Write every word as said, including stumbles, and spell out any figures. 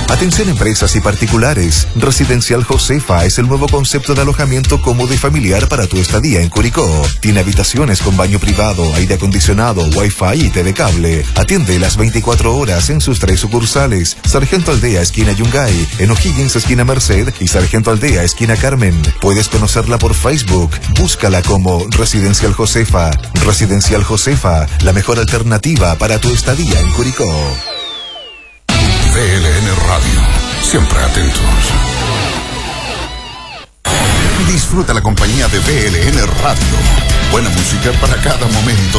Atención empresas y particulares. Residencial Josefa es el nuevo concepto de alojamiento cómodo y familiar para tu estadía en Curicó. Tiene habitaciones con baño privado, aire acondicionado, wifi y T V cable. Atiende las veinticuatro horas en sus tres sucursales. Sargento Aldea, esquina Yungay, en O'Higgins, esquina Merced, y Sargento Aldea, esquina Carmen. Puedes conocerla por Facebook. Búscala como Residencial Josefa. Residencial Josefa, la mejor alternativa para tu estadía en Curicó. V L N Radio, siempre atentos. Disfruta la compañía de V L N Radio. Buena música para cada momento